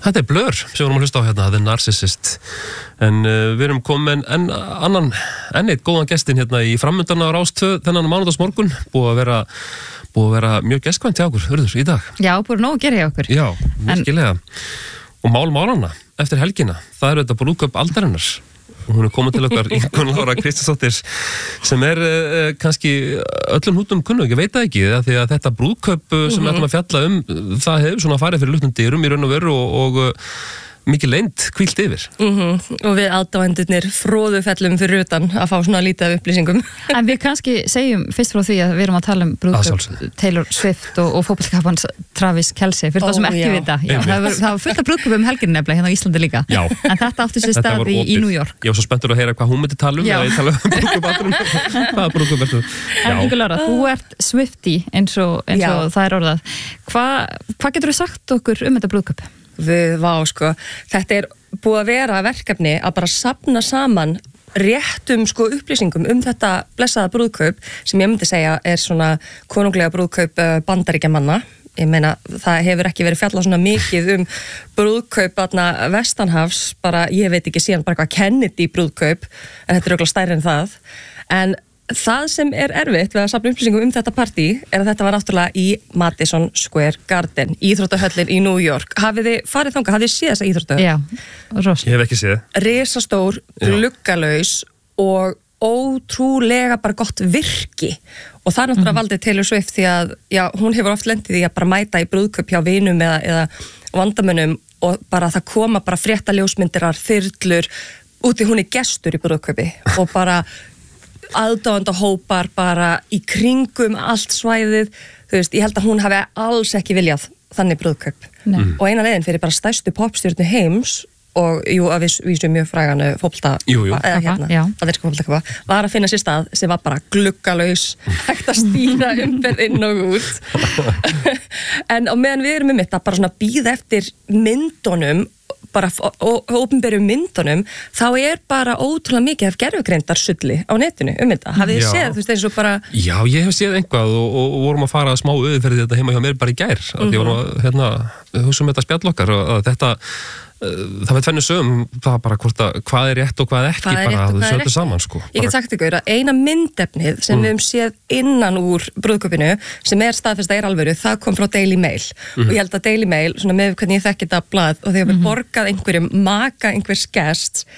Þetta Blur sem við erum að hlusta á hérna, The Narcissist. En við erum komin enn eitt góðan gestin hérna í framöndan á Rás 2 þennan mánudagsmorgun. Búið að vera mjög gestkvæmt hjá okkur, Urður, í dag. Já, búið nóg að gera hjá okkur. Já, virkilega. Og málana eftir helgina, það þetta brúðkaup aldarinnar. Hún komið til okkar Ingunn Lára Kristinsdóttir sem kannski öllum hnútum kunnug, ég veit það ekki því að þetta brúðkaup sem við ætlum að fjalla það hefur svona farið fyrir luktum dyrum í raun og veru og mikið leynd hvílt yfir. Og við aðdáendurnir fróðufellum fyrir utan að fá svona lítið af upplýsingum. En við kannski segjum fyrst frá því að við erum að tala brúðkaup Taylor Swift og fótboltakappans Travis Kelce, fyrir það sem ekki vita. Já, það var fullt af brúðkaupum helgin nefnilega hérna á Íslandi líka. Já. En þetta átti sér stað í New York. Ég var svo spenntur að heyra hvað hún myndi tala þegar ég tala brúðkaupaturum. Hvaða brúðkaup ertu? En Ingunn Lára, þú ert Swiftie eins og það orðað. Hvað geturðu sagt okkur þetta brúðkaup? Þetta búið að vera verkefni að bara safna saman réttum upplýsingum þetta blessaða brúðkaup sem ég myndi segja svona konunglega brúðkaup Bandaríkjamanna. Ég meina, það hefur ekki verið fjallað svona mikið brúðkaup vestanhafs, bara, ég veit ekki síðan bara hvað Kennedy brúðkaup, en þetta örugglega stærri en það. En það sem erfitt við að safna upplýsingum þetta partí að þetta var náttúrulega í Madison Square Garden, íþróttahöllin í New York. Hafið þið farið þangað? Hafið þið séð þessa íþróttahöll? Já, rosa. Ég hef ekki séð. Risastór, gluggalaus og ótrúlega bara gott virki. Og það náttúrulega valdi Taylor Swift því að hún hefur oft lendið í að bara mæta í brúðkaup hjá vinum eða vandamönnum og bara það koma bara fréttaljósmyndirar, þyrlur, úti hún gestur í brúðkaupi og bara aðdáendahópar bara í kringum allt svæðið, ég held að hún hafi alls ekki viljað þannig brúðkaup. Og eina leiðin fyrir bara stærstu popstjörnu heims og að vísu mjög frægan fótboltakappa var að finna sér stað sem var bara gluggalaus, hægt að stýra umferð inn og út. En á meðan við erum þetta bara svona bíða eftir myndunum bara opinberum myndunum, þá bara ótrúlega mikið af gervigreindar sulli á netinu þetta. Hafið þið séð, eins og bara... Já, ég hef séð einhvað og vorum að fara smá auðferði þetta heima hjá mér bara í gær. Ég var hugsa þetta spjall okkar og þetta, það veit tvennu sögum, það bara hvað rétt og hvað ekki, bara að þau söldu saman, sko. Ég get sagt ykkur að eina myndefnið sem við höfum séð innan úr brúðkaupinu, sem staðfest að alvöru, það kom frá Daily Mail. Og ég held að Daily Mail, svona með hvernig ég þekki þetta blað, og þegar við borgað einhverjum maka einhvers gests,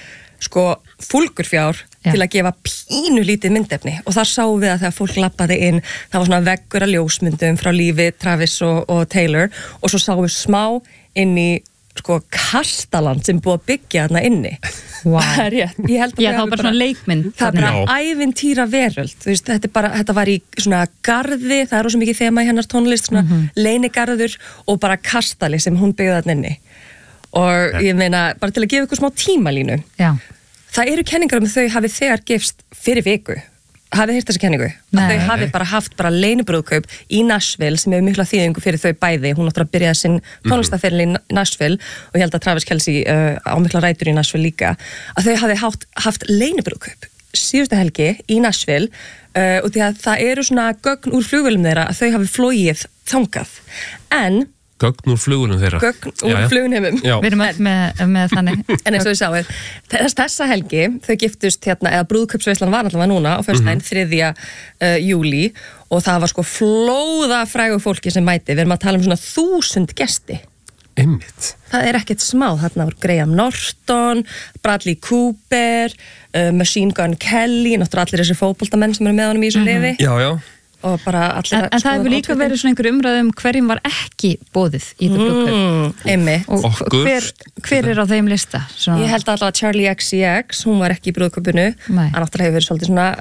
fúlgurfjár til að gefa pínu lítið myndefni. Og þar sáum við að þegar fólk labbaði inn, það var svona veggur af ljósmyndum frá lífi Travis og Taylor, og svo sáum við smá inn í kastaland sem búið að byggja þarna inni. Wow. Það rétt. Ég held að það var bara svona leikmynd. Það bara ævintýra veröld. Þetta var í svona garði, það rosa mikið þema í hennar tónlist, svona leynigarður og bara kastali sem hún byggði þarna inni. Og ég meina, bara til að gefa ykkur smá tímalínu. Já. Það eru kenningar þau hafi þegar gefst fyrir viku. Hafið heyrt þessa kenningu? Að þau hafi bara haft leynibrúðkaup í Nashville sem hefur mikla þýðingu fyrir þau bæði. Hún náttúrulega byrjaði sinn tónlistaferil í Nashville og ég held að Travis Kelce á mikla rætur í Nashville líka. Að þau hafi haft leynibrúðkaup síðustu helgi í Nashville og því að það eru svona gögn úr flugvélum þeirra að þau hafi flogið þangað. En gögn úr flugunum þeirra. Gögn úr flugunheimum. Við erum öll með þannig. En eins og við sáum, þessa helgi, þau giftust eða brúðkaupsveislan var allavega núna á föstudaginn 3. júlí og það var flóða frægu fólki sem mæti. Við erum að tala svona 1000 gesti. Einmitt. Það ekkert smá, þarna voru Graham Norton, Bradley Cooper, Machine Gun Kelly, náttúrulega allir þessi fótboltamenn sem eru með honum í þessu liði. Já, já. Og bara allir en það hefur líka verið svona einhver umræð hverjum var ekki boðið í þetta brúðkaup. Einmitt. Og hver á þeim lista? Svona... Ég held allavega Charlie XCX, hún var ekki í brúðkaupinu. Það náttúrulega hefur verið svolítið svona,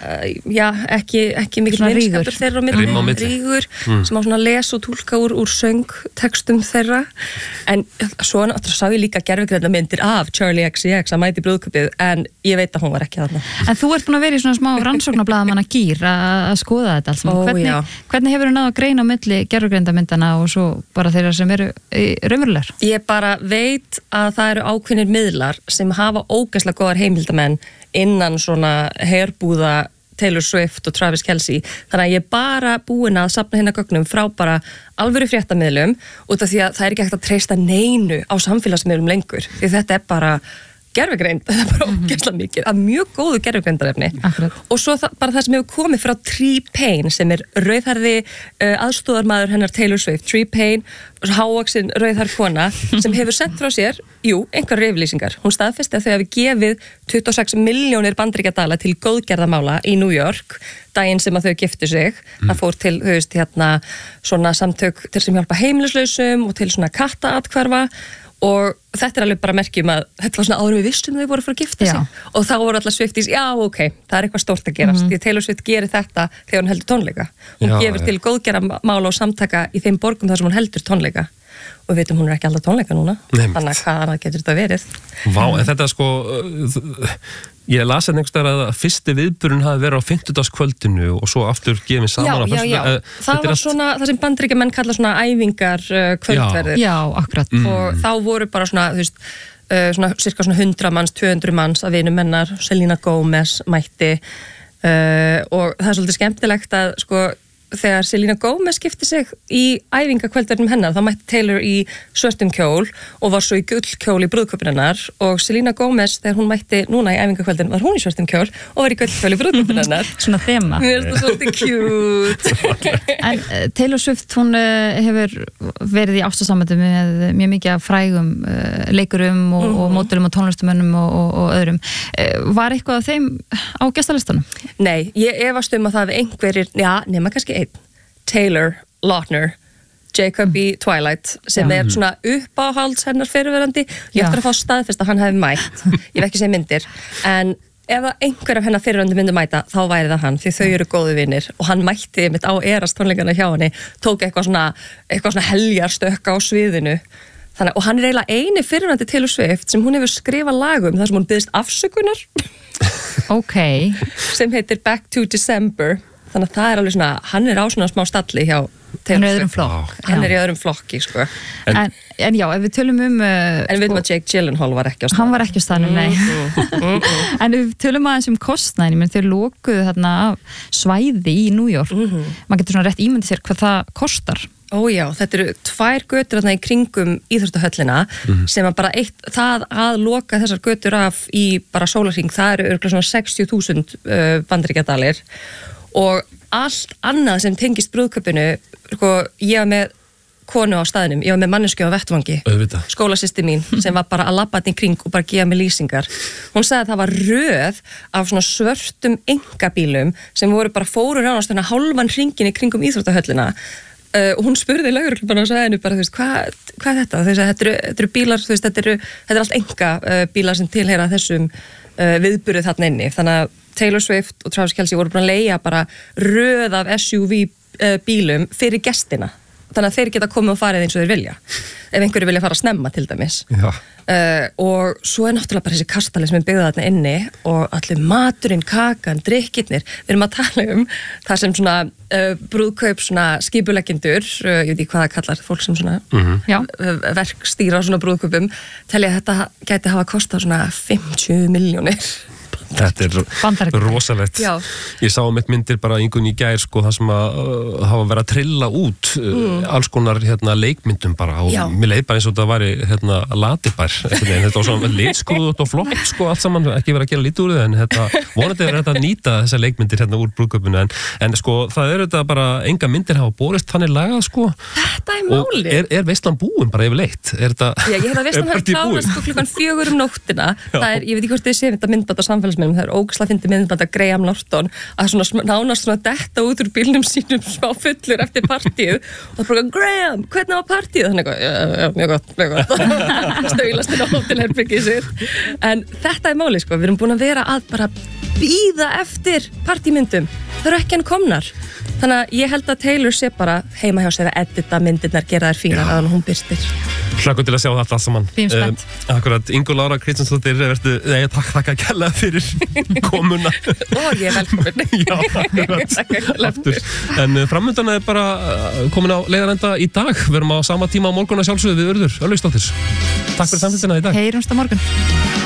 ekki mikil vinskapur þeirra á milli, rígur, sem á svona les og túlka úr söngtekstum þeirra. En svo náttúrulega sá ég líka gervigreindarmyndir af Charlie XCX að mæti brúðkaupið, en ég veit að hún var ekki þarna. En þú ert búin að vera í svona smá rannsóknarblaðamanna gír að skoða þetta alls. Hvernig hefur þú náð að greina á milli gervigreindamyndana og svo bara þeirra sem eru raunverulegar? Ég bara veit að það eru ákveðnir miðlar sem hafa ógeðslega góðar heimildamenn innan svona herbúða Taylor Swift og Travis Kelce, þannig að ég er bara búin að safna hérna gögnum frá bara alvöru fréttamiðlum út af því að það er ekki hægt að treysta neinu á samfélagsmiðlum lengur, því þetta er bara gervigreind, það er bara ógeðslega mikið að mjög góðu gervigreindarefni og svo bara það sem hefur komið frá T-Pain sem er rauðhærði aðstoðarmaður hennar Taylor Swift, T-Pain hávaksin rauðhærð kona sem hefur sendt frá sér, einhverjar yfirlýsingar hún staðfesti að þau hafi gefið 26 milljónir bandaríkjadala til góðgerðamála í New York, daginn sem að þau giftu sig, það fór til þú veist svona samtök til sem hjálpa heimilislausum og til svona kattaatkvarfa og þetta er alveg bara merkjum að þetta var svona áður við vissum þau voru að fara að gifta sig og þá voru allar Swifties, ok, það er eitthvað stórt að gerast því Taylor Swift gerir þetta þegar hún heldur tónleika hún gefur til góðgerðamála og samtaka í þeim borgum þar sem hún heldur tónleika og við veitum hún er ekki alltaf tónleika núna þannig að hvað annað getur þetta verið Vá, en þetta sko ég las þetta einhvers vegar að fyrsti viðburinn hafi verið á 50-dagskvöldinu og svo aftur gefið saman það var svona, það sem Bandaríkjamenn kalla svona æfingar kvöldverðir Já, akkurat og þá voru bara svona, þú veist svona cirka svona 100 manns, 200 manns af vinum hennar, Selena Gomez mætti og það er svolítið skemmtilegt að sko þegar Selena Gomez skipti sig í æfingakvöldverðinum hennar, þá mætti Taylor í svörtum kjól og var svo í gullkjól í brúðkaupinu hennar og Selena Gomez þegar hún mætti núna í æfingakvöldin var hún í svörtum kjól og var í gullkjól í brúðkaupinu hennar Svona þema Mér finnst það svolítið cute En Taylor Swift, hún hefur verið í ástarsamöndum með mjög mikið af frægum leikurum og módelum og tónlistamönnum og öðrum Var eitthvað af þeim á gestalistanum? Nei, ég efast að það við einhverjir, nema kannski Taylor Lautner Jacob í Twilight sem er svona uppáhalds hennar fyrirverandi ég eftir að fá staðfest að hann hefði mætt ég veit ekki segja myndir en ef einhver af hennar fyrirverandi myndi mæta þá væri það hann því þau eru góðu vinir og hann mætti mitt á erastónleikana hjá henni tók eitthvað svona heljarstökk á sviðinu þannig, og hann er eiginlega eini fyrirverandi Taylor Swift sem hún hefur skrifað lag þar sem hún biðst afsökunar sem heitir Back to December þannig að það er alveg svona, hann er á svona smá stalli hjá Taylor Swift. Hann er í öðrum flokki, sko. En já, ef við tölum en við veitum að Jake Gyllenhaal var ekki á staðnum. Hann var ekki á staðnum, nei. En ef við tölum aðeins kostnaðinn, menn þau lokuðu þarna svæði í New York. Man getur svona rétt ímyndið sér hvað það kostar. Já, þetta eru 2 götur þarna í kringum íþróttahöllina sem að bara það að loka þessar götur af í bara sólarhring, það eru örugglega svona 60.000 bandaríkjadalir og allt annað sem tengist brúðkaupinu, sko, ég var með konu á staðinum, ég var með mannesku á vettvangi, skólasystir mín sem var bara að labba í kring og bara gefa mig lýsingar. Hún sagði að það var röð af svona svörtum engabílum sem fóru ránast þarna hálfan hringin í kringum íþróttahöllina og hún spurði lögregluna og sagði henni bara, þú veist, hvað er þetta? Þetta eru bílar, þú veist, þetta er allt engabílar sem tilheyra þessum viðburði þarna inni, þannig að Taylor Swift og Travis Kelce voru búin að leigja bara röð af SUV bílum fyrir gestina, þannig að þeir geta komið og farið eins og þeir vilja ef einhverju vilja fara að snemma til dæmis og svo er náttúrulega bara þessi kastali sem er byggðað þarna inni og allir maturinn, kakan, drikkirnir við erum að tala það sem svona brúðkaup svona skipuleggjendur ég veit ekki hvað það kallar, fólk sem svona verkstýra á svona brúðkaupum telja að þetta gæti hafa kostað svona 50 milljónir Þetta er rosalegt. Ég sá mitt myndir bara einhvern í gær sko það sem að hafa verið að trilla út alls konar leikmyndum bara og mér leið bara eins og það væri latibær þetta var svona leitskrúðut og flott sko allt saman, ekki verið að gera lítið úr það en þetta vonandi er þetta að nýta þessar leikmyndir úr brúðkaupinu en sko það eru þetta bara enga myndir hafa borist þannig lagað sko Þetta er máli. Og er veislan búin bara yfirleitt? Er þetta ég hef að veislan hafi klárast sko klukkan 4 nóttina það er, ég veit ekki hvort þið séu þetta myndband á samfélagsmiðlum, það er ógeðslega fyndið myndband að Graham Norton að svona nánast svona detta út úr bílnum sínum smá fullur eftir partíu og það bara, Graham, hvernig var partíu? Þannig að, mjög gott stöylast inn á hótelherbergið sitt en þetta er máli sko, við erum búin að vera að bara bíða eftir partímyndum, það eru ekki enn komnar þannig að ég held að Taylor sé bara heima hjá sér að edita myndirnar, gera þær fínar að hún byrstir. Hlakka til að sjá þetta allt saman. Akkurat, Ingu Lára Kristjánsdóttir, takk að kella fyrir komuna. Ég er velkomin. Já, akkurat. En framöndan er bara komin á leiðarenda í dag. Við erum á sama tíma á morgun að sjálfsögðu við Urður Örlygsdóttir. Takk fyrir samfélgina í dag. Heyrumst á morgun.